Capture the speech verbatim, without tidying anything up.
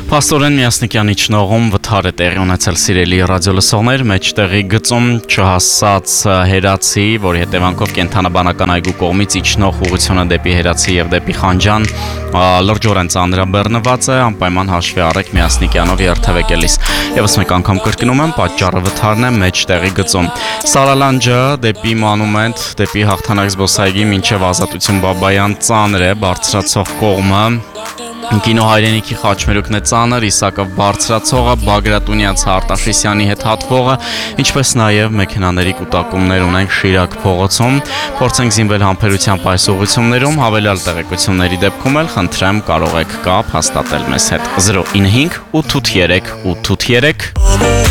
Փաստորեն Միասնիկյանի ճնողում վթար է տեղի ունեցել սիրելի ռադիոլսողներ, մեջտեղի գծում չհասած հերացի, որի հետևանքով կենթանաբանական այգու կողմից իջնող ուղղությունը դեպի Հերացի եւ դեպի Խանջան լրջորեն ծանրաբեռնված է, անպայման հաշվի առեք Միասնիկյանով երթևեկելիս։ Եվս մեկ անգամ կրկնում եմ, պատճառը վթարն է մեջտեղի գծում։ Սարալանջը դեպի Մանումենտ, դեպի Հաղթանակ զբոսայգի մինչև Ազատություն Բաբայան ծանր է, բարձրացող կողմը Կինո հայրենիքի խաչմերուկն է ծանր, Իսակով բարձրացողը, Բագրատունյաց Արտաշիսյանի հետ հատվողը, ինչպես նաև մեքենաների կուտակումներ ունենք Շիրակ փողոցում, փորձենք զինվել համբերությամբ այս ուղղություններում, հավելյալ տեղեկությունների դեպքում էլ խնդրեմ կարող եք կապ հաստատել մեզ հետ զրո ինը հինգ ութ ութ երեք ութ ութ երեք